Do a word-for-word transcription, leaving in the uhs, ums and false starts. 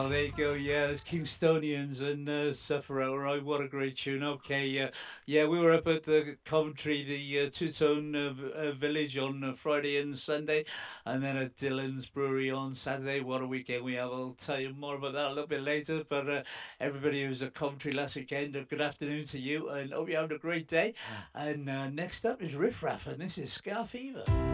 Oh, there you go. Yeah, it's Kingstonians and uh, Sufferer. All right, what a great tune. Okay, yeah, yeah, we were up at the Coventry, the uh, Two Tone uh, v- uh, Village on uh, Friday and Sunday, and then at Dylan's Brewery on Saturday. What a weekend we have. I'll tell you more about that a little bit later. But uh, everybody who's at Coventry last weekend, uh, good afternoon to you, and hope you're having a great day. And uh, next up is Riff Raff, and this is Scar Fever.